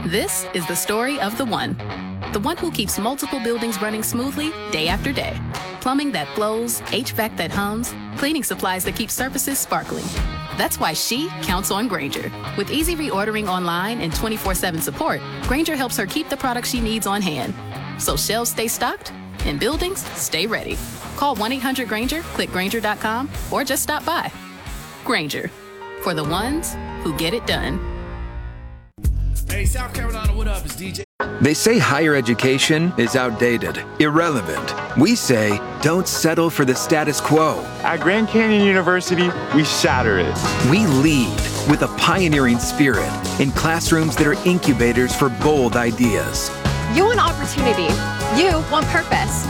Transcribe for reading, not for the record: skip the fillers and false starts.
This is the story of the one who keeps multiple buildings running smoothly day after day. Plumbing that flows, HVAC that hums, cleaning supplies that keep surfaces sparkling. That's why she counts on Grainger. With easy reordering online and 24/7 support, Grainger helps her keep the products she needs on hand. So shelves stay stocked and buildings stay ready. Call 1-800-GRAINGER, click Grainger.com, or just stop by. Grainger, for the ones who get it done. Hey, South Carolina, what up? It's DJ. They say higher education is outdated, irrelevant. We say don't settle for the status quo. At Grand Canyon University, we shatter it. We lead with a pioneering spirit in classrooms that are incubators for bold ideas. You want opportunity. You want purpose.